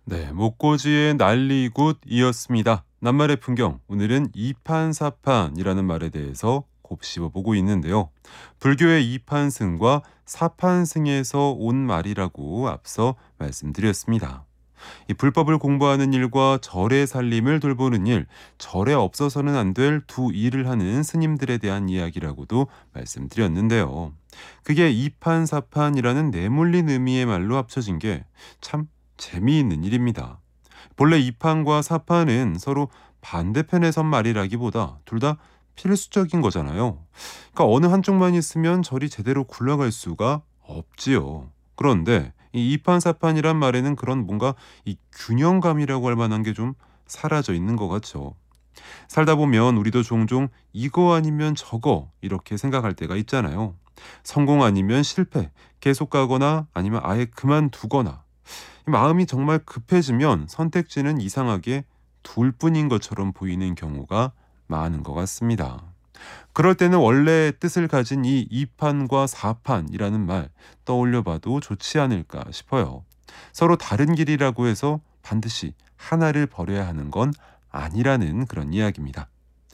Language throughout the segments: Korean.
네, 목고지의 난리굿이었습니다. 낱말의 풍경, 오늘은 이판사판이라는 말에 대해서 곱씹어 보고 있는데요. 불교의 이판승과 사판승에서 온 말이라고 앞서 말씀드렸습니다. 이 불법을 공부하는 일과 절의 살림을 돌보는 일, 절에 없어서는 안 될 두 일을 하는 스님들에 대한 이야기라고도 말씀드렸는데요. 그게 이판사판이라는 내몰린 의미의 말로 합쳐진 게 참 재미있는 일입니다. 본래 이판과 사판은 서로 반대편에 선 말이라기보다 둘 다 필수적인 거잖아요. 그러니까 어느 한쪽만 있으면 절이 제대로 굴러갈 수가 없지요. 그런데 이 이판사판이란 말에는 그런 뭔가 이 균형감이라고 할 만한 게 좀 사라져 있는 것 같죠. 살다 보면 우리도 종종 이거 아니면 저거 이렇게 생각할 때가 있잖아요. 성공 아니면 실패, 계속 가거나 아니면 아예 그만두거나. 마음이 정말 급해지면 선택지는 이상하게 둘 뿐인 것처럼 보이는 경우가 많은 것 같습니다. 그럴 때는 원래 뜻을 가진 이 이판과 사판이라는 말 떠올려 봐도 좋지 않을까 싶어요. 서로 다른 길이라고 해서 반드시 하나를 버려야 하는 건 아니라는 그런 이야기입니다.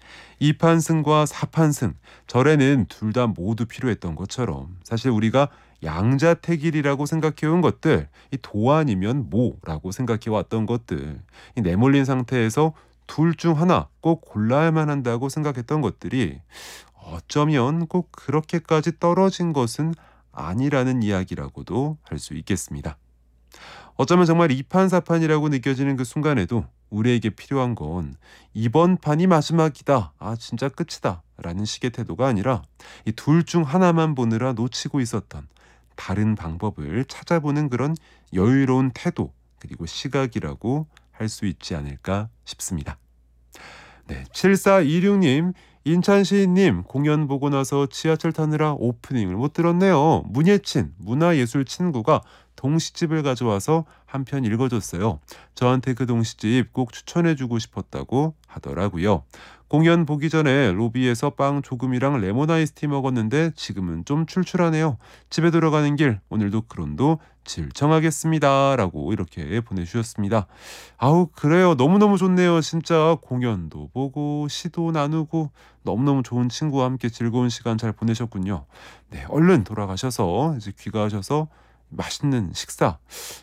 이판승과 사판승, 절에는 둘 다 모두 필요했던 것처럼 사실 우리가 양자택일이라고 생각해온 것들, 이 도 아니면 모라고 생각해왔던 것들, 이 내몰린 상태에서 둘 중 하나 꼭 골라야만 한다고 생각했던 것들이 어쩌면 꼭 그렇게까지 떨어진 것은 아니라는 이야기라고도 할 수 있겠습니다. 어쩌면 정말 이판사판이라고 느껴지는 그 순간에도 우리에게 필요한 건 이번 판이 마지막이다. 진짜 끝이다. 라는 식의 태도가 아니라 이 둘 중 하나만 보느라 놓치고 있었던 다른 방법을 찾아보는 그런 여유로운 태도 그리고 시각이라고 할 수 있지 않을까 싶습니다. 네, 7426님, 인찬시인님 공연 보고 나서 지하철 타느라 오프닝을 못 들었네요. 문예친 문화예술 친구가 동시집을 가져와서 한 편 읽어줬어요. 저한테 그 동시집 꼭 추천해주고 싶었다고 하더라고요. 공연 보기 전에 로비에서 빵 조금이랑 레몬 아이스티 먹었는데 지금은 좀 출출하네요. 집에 들어가는 길 오늘도 그런도 질청하겠습니다. 라고 이렇게 보내주셨습니다. 아우 그래요. 너무너무 좋네요. 진짜 공연도 보고 시도 나누고 너무너무 좋은 친구와 함께 즐거운 시간 잘 보내셨군요. 네, 얼른 돌아가셔서 이제 귀가하셔서 맛있는 식사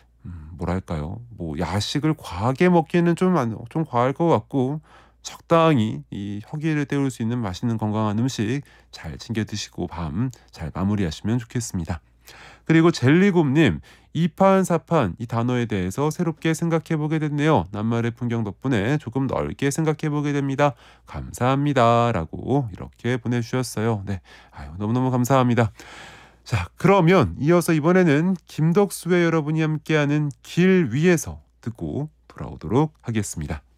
뭐랄까요? 뭐 야식을 과하게 먹기에는 좀 과할 것 같고 적당히 이 허기를 때울 수 있는 맛있는 건강한 음식 잘 챙겨 드시고 밤 잘 마무리하시면 좋겠습니다. 그리고 젤리곰님, 이판사판 이 단어에 대해서 새롭게 생각해보게 됐네요. 낱말의 풍경 덕분에 조금 넓게 생각해보게 됩니다. 감사합니다. 라고 이렇게 보내주셨어요. 네, 너무너무 감사합니다. 자, 그러면 이어서 이번에는 김덕수의 여러분이 함께하는 길 위에서 듣고 돌아오도록 하겠습니다.